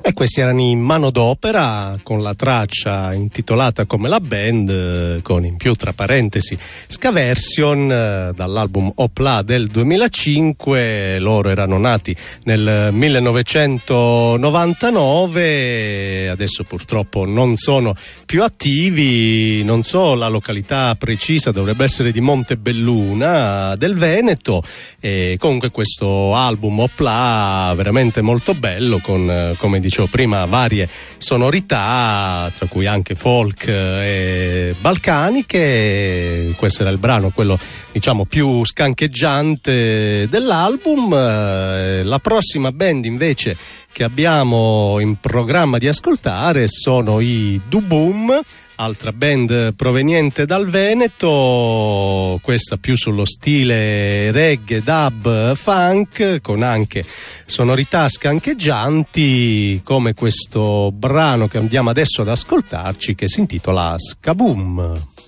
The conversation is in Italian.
E questi erano i Manodopera con la traccia intitolata come la band, con in più tra parentesi Scaversion, dall'album Opla del 2005. Loro erano nati nel 1999, adesso purtroppo non sono più attivi. Non so la località precisa, dovrebbe essere di Montebelluna del Veneto, e comunque questo album Opla veramente molto bello, con, come dicevo prima, varie sonorità, tra cui anche folk e balcaniche. Questo era il brano, quello diciamo più scancheggiante dell'album. La prossima band invece che abbiamo in programma di ascoltare sono i Duboom, altra band proveniente dal Veneto, questa più sullo stile reggae, dub, funk, con anche sonorità scancheggianti, come questo brano che andiamo adesso ad ascoltarci, che si intitola Skaboom.